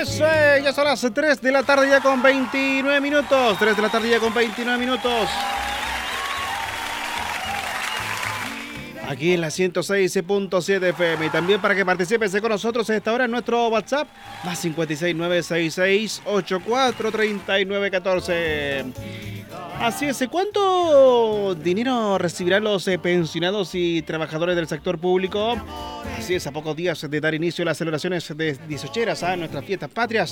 Eso es, ya son las 3 de la tarde ya con 29 minutos. 3 de la tarde ya con 29 minutos. Aquí en la 106.7 FM. Y también para que participes con nosotros en esta hora en nuestro WhatsApp. Más 56966843914. Así es, ¿cuánto dinero recibirán los pensionados y trabajadores del sector público? Así es, a pocos días de dar inicio a las celebraciones de 18eras, a nuestras fiestas patrias.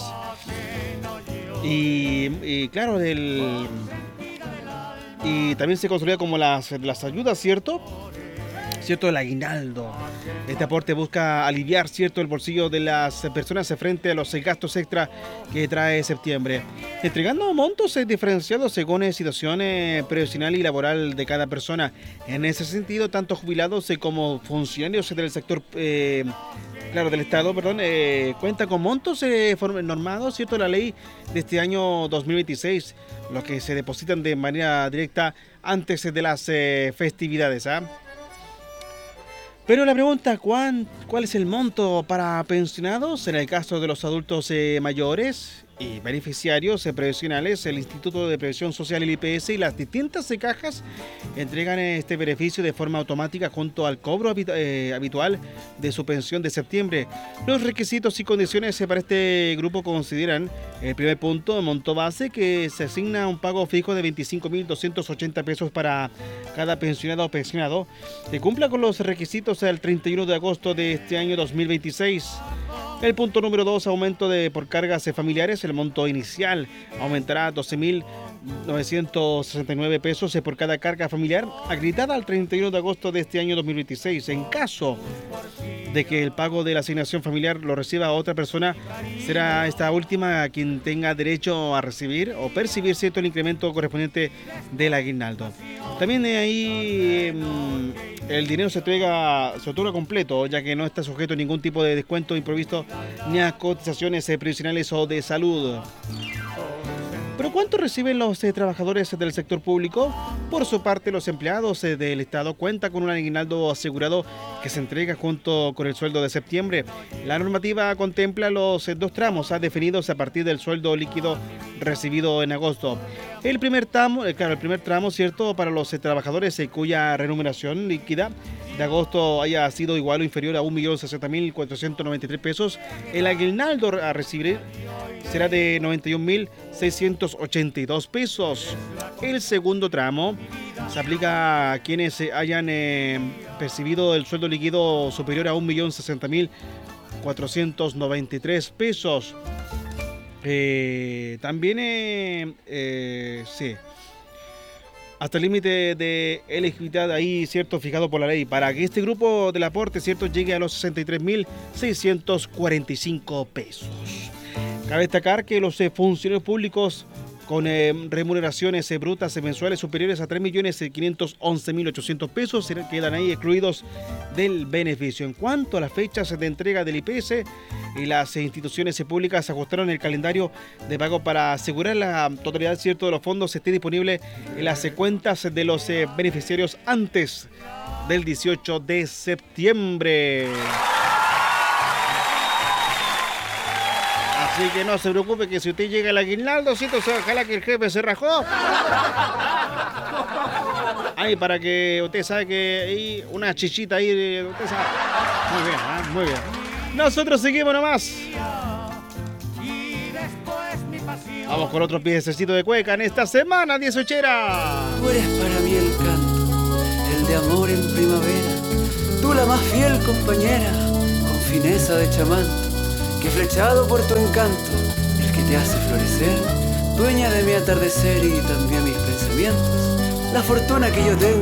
Y claro, y también se consolida como las ayudas, ¿cierto? ¿Cierto? El aguinaldo. Este aporte busca aliviar, ¿cierto?, el bolsillo de las personas frente a los gastos extra que trae septiembre, entregando montos diferenciados según situación previsional y laboral de cada persona. En ese sentido, tanto jubilados como funcionarios del sector del Estado, cuenta con montos normados, ¿cierto?, la ley de este año 2026, los que se depositan de manera directa antes de las festividades, ¿ah? Pero la pregunta, ¿cuál es el monto para pensionados? En el caso de los adultos mayores y beneficiarios previsionales, el Instituto de Previsión Social, el IPS, y las distintas cajas entregan este beneficio de forma automática junto al cobro habitual de su pensión de septiembre. Los requisitos y condiciones para este grupo consideran: el primer punto, monto base, que se asigna un pago fijo de 25.280 pesos para cada pensionado o pensionado que cumpla con los requisitos al 31 de agosto de este año 2026. El punto número 2, aumento por cargas familiares. El monto inicial aumentará a 12.969 pesos por cada carga familiar acreditada al 31 de agosto de este año 2026. En caso de que el pago de la asignación familiar lo reciba otra persona, será esta última quien tenga derecho a recibir o percibir, ¿cierto?, el incremento correspondiente del aguinaldo. También ahí el dinero se otorga completo, ya que no está sujeto a ningún tipo de descuento imprevisto ni a cotizaciones previsionales o de salud. ¿Pero cuánto reciben los trabajadores del sector público? Por su parte, los empleados del Estado cuentan con un aguinaldo asegurado que se entrega junto con el sueldo de septiembre. La normativa contempla los dos tramos definidos a partir del sueldo líquido recibido en agosto. El primer tramo, ¿cierto?, para los trabajadores cuya remuneración líquida de agosto haya sido igual o inferior a 1.060.493 pesos, el aguinaldo a recibir será de 91.682 pesos. El segundo tramo se aplica a quienes hayan percibido el sueldo líquido superior a 1.060.493 pesos. Sí. Hasta el límite de elegibilidad ahí, ¿cierto?, fijado por la ley, para que este grupo del aporte, ¿cierto?, llegue a los 63.645 pesos. Cabe destacar que los funcionarios públicos con remuneraciones brutas mensuales superiores a 3.511.800 pesos quedan ahí excluidos del beneficio. En cuanto a las fechas de entrega del IPS, y las instituciones públicas ajustaron el calendario de pago para asegurar la totalidad, ¿cierto?, de los fondos esté disponible en las cuentas de los beneficiarios antes del 18 de septiembre. Así que no se preocupe, que si usted llega al aguinaldo, ¿cierto?, ojalá que el jefe se rajó. Ahí para que usted sabe que hay una chichita ahí, usted sabe. Muy bien, muy bien. Nosotros seguimos nomás. Vamos con otro piececito de cueca en esta semana 18era. Tú eres para mí el canto, el de amor en primavera. Tú la más fiel compañera, con fineza de chamán, que flechado por tu encanto, el que te hace florecer, dueña de mi atardecer y también mis pensamientos. La fortuna que yo tengo